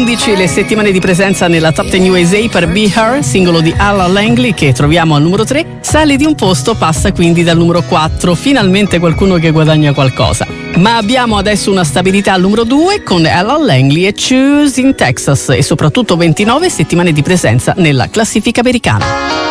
15 le settimane di presenza nella Top 10 USA per Be Her, singolo di Alan Langley che troviamo al numero 3, sale di un posto, passa quindi dal numero 4, finalmente qualcuno che guadagna qualcosa. Ma abbiamo adesso una stabilità al numero 2 con Alan Langley e Choose in Texas e soprattutto 29 settimane di presenza nella classifica americana.